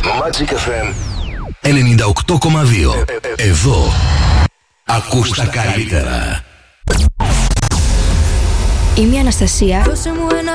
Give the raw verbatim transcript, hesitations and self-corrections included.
Magic εφ εμ ενενήντα οκτώ κόμμα δύο. Εδώ ακούς τα καλύτερα. Είμαι η Αναστασία.